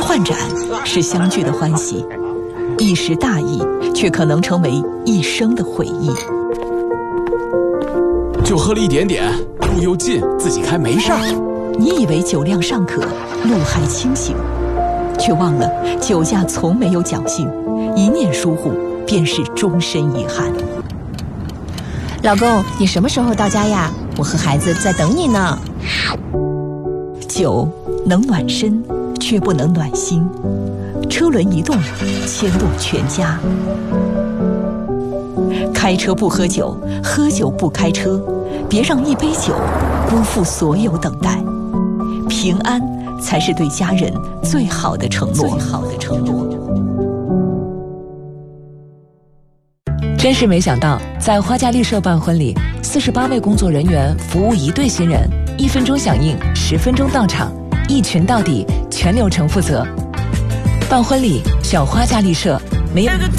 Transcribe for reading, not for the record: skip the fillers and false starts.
换盏是相聚的欢喜，一时大意却可能成为一生的回忆。 就喝了一点点，路又近，自己开没事儿。 你以为酒量尚可，路还清醒，却忘了酒驾从没有侥幸，一念疏忽便是终身遗憾。 老公，你什么时候到家呀？我和孩子在等你呢。 酒能暖身，却不能暖心。车轮一动，牵动全家。开车不喝酒，喝酒不开车，别让一杯酒辜负所有等待。平安才是对家人最好的承诺。 真是没想到，在花家绿社办婚礼，48位工作人员服务1对新人，1分钟响应，10分钟到场，一群到底，全流程负责。办婚礼，找花家绿社，没有。